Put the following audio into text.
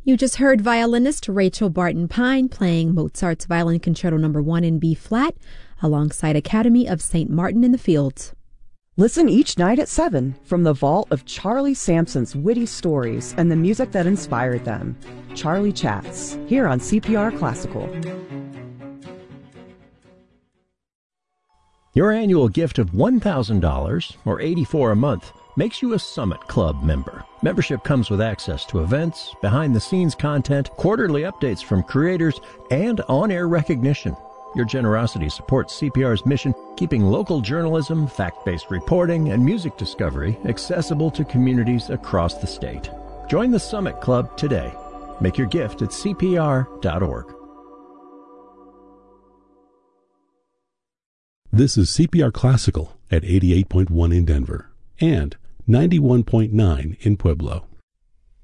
You just heard violinist Rachel Barton Pine playing Mozart's Violin Concerto No. 1 in B-flat alongside Academy of St. Martin in the Fields. Listen each night at 7 from the vault of Charlie Sampson's witty stories and the music that inspired them. Charlie Chats, here on CPR Classical. Your annual gift of $1,000 or $84 a month makes you a Summit Club member. Membership comes with access to events, behind-the-scenes content, quarterly updates from creators, and on-air recognition. Your generosity supports CPR's mission, keeping local journalism, fact-based reporting, and music discovery accessible to communities across the state. Join the Summit Club today. Make your gift at CPR.org. This is CPR Classical at 88.1 in Denver and 91.9 in Pueblo.